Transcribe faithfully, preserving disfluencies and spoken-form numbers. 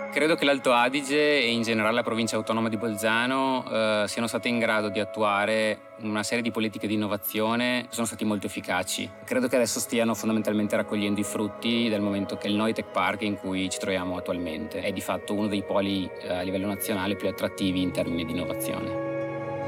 Credo che l'Alto Adige e in generale la provincia autonoma di Bolzano eh, siano state in grado di attuare una serie di politiche di innovazione che sono stati molto efficaci. Credo che adesso stiano fondamentalmente raccogliendo i frutti dal momento che il Neutech Park in cui ci troviamo attualmente è di fatto uno dei poli eh, a livello nazionale più attrattivi in termini di innovazione.